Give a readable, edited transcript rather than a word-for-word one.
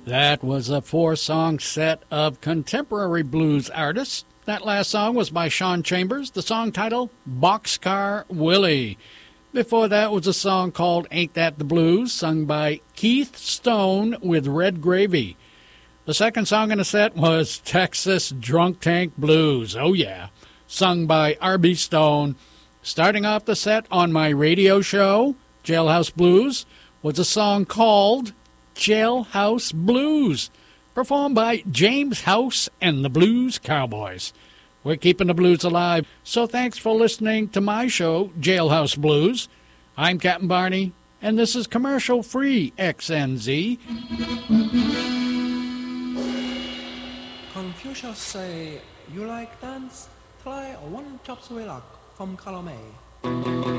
That was a 4-song set of contemporary blues artists. That last song was by Sean Chambers, the song title, Boxcar Willie. Before that was a song called Ain't That the Blues, sung by Keith Stone with Red Gravy. The second song in the set was Texas Drunk Tank Blues, oh yeah, sung by R.B. Stone. Starting off the set on my radio show, Jailhouse Blues, was a song called Jailhouse Blues, performed by James House and the Blues Cowboys. We're keeping the blues alive, so thanks for listening to my show, Jailhouse Blues. I'm Captain Barney, and this is commercial-free XNZ. Confucius say, you like dance? Try one chop suey luck from Column A.